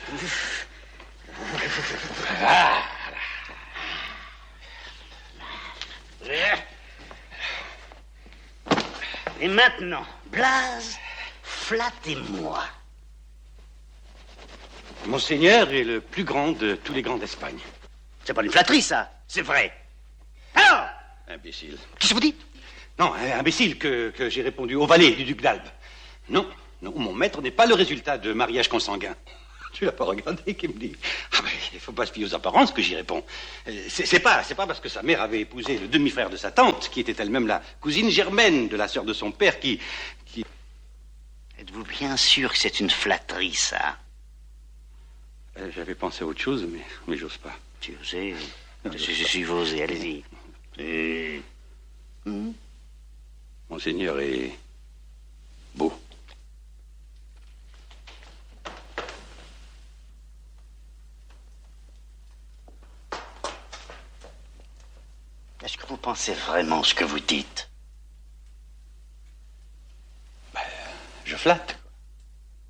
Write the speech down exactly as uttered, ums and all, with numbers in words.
Ah. Et maintenant, Blaze, flattez-moi. Monseigneur est le plus grand de tous les grands d'Espagne. C'est pas une flatterie, ça. C'est vrai. Alors? Imbécile. Qu'est-ce que vous dites? Non, imbécile que, que j'ai répondu au valet du duc d'Albe. Non, non, mon maître n'est pas le résultat de mariage consanguin. Tu l'as pas regardé, qui me dit. Ah ben, il faut pas se fier aux apparences que j'y réponds. C'est, c'est pas, c'est pas parce que sa mère avait épousé le demi-frère de sa tante, qui était elle-même la cousine germaine de la sœur de son père, qui, qui... Êtes-vous bien sûr que c'est une flatterie, ça? Euh, J'avais pensé à autre chose, mais, mais j'ose pas. Tu osais? Je, je suis osé, allez-y. Et... Hmm? Monseigneur est beau. Est-ce que vous pensez vraiment ce que vous dites? Ben, je flatte.